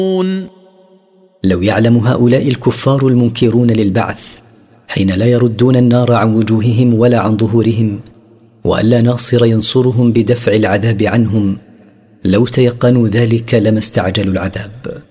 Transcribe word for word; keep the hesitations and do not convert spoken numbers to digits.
لو يعلم هؤلاء الكفار المنكرون للبعث حين لا يردون النار عن وجوههم ولا عن ظهورهم وألا ناصر ينصرهم بدفع العذاب عنهم، لو تيقنوا ذلك لما استعجلوا العذاب.